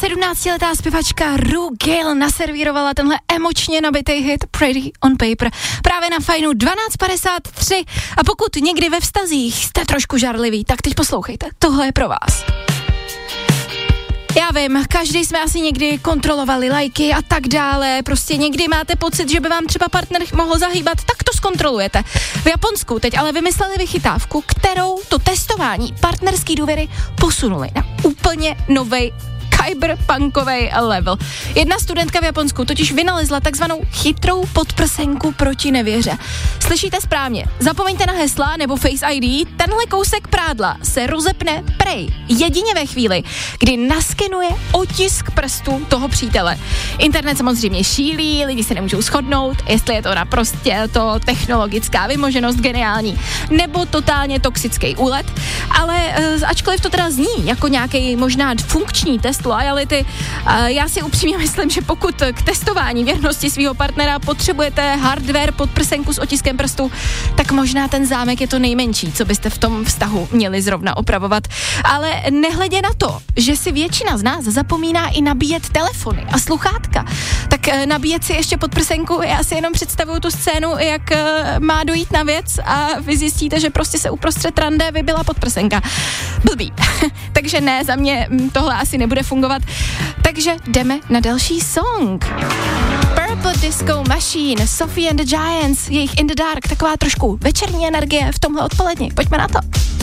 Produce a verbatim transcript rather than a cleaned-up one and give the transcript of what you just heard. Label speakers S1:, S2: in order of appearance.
S1: sedmnáctiletá zpěvačka Ru Gale naservírovala tenhle emočně nabitý hit Pretty on Paper právě na Fajnu dvanáct padesát tři. A pokud někdy ve vztazích jste trošku žarliví, tak teď poslouchejte, tohle je pro vás. Já vím, každý jsme asi někdy kontrolovali lajky a tak dále, prostě někdy máte pocit, že by vám třeba partner mohl zahýbat, tak to zkontrolujete. V Japonsku teď ale vymysleli vychytávku, kterou to testování partnerský důvěry posunuli na úplně novej cyberpunkovej level. Jedna studentka v Japonsku totiž vynalezla takzvanou chytrou podprsenku proti nevěře. Slyšíte správně, zapomeňte na hesla nebo Face I D, tenhle kousek prádla se rozepne prej jedině ve chvíli, kdy naskenuje otisk prstu toho přítele. Internet samozřejmě šílí, lidi se nemůžou shodnout, jestli je to naprostě to technologická vymoženost geniální, nebo totálně toxický úlet, ale ačkoliv to teda zní jako nějaký možná funkční test loyalty, já si upřímně myslím, že pokud k testování věrnosti svého partnera potřebujete hardware pod prsenku s otiskem prstu, tak možná ten zámek je to nejmenší, co byste v tom vztahu měli zrovna opravovat. Ale nehledě na to, že si většina z nás zapomíná i nabíjet telefony a sluchátka, tak nabíjet si ještě pod prsenku, já si jenom představuju tu scénu, jak má dojít na věc a vy zjistíte, že prostě se uprostřed rande vybila podprsenka. Blbý. Takže ne, za mě tohle asi nebude fungovat. Takže jdeme na další song. Purple Disco Machine, Sophie and the Giants, jejich In the Dark, taková trošku večerní energie v tomhle odpoledni. Pojďme na to.